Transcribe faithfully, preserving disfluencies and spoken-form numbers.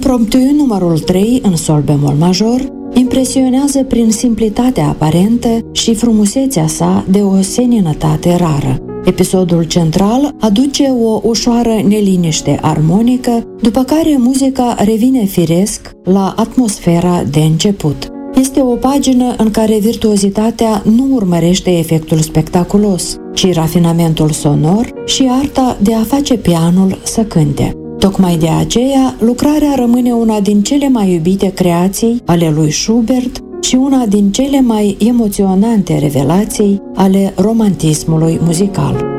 Impromptu numărul trei în sol bemol major impresionează prin simplitatea aparentă și frumusețea sa de o seninătate rară. Episodul central aduce o ușoară neliniște armonică, după care muzica revine firesc la atmosfera de început. Este o pagină în care virtuozitatea nu urmărește efectul spectaculos, ci rafinamentul sonor și arta de a face pianul să cânte. Tocmai de aceea, lucrarea rămâne una din cele mai iubite creații ale lui Schubert și una din cele mai emoționante revelații ale romantismului muzical.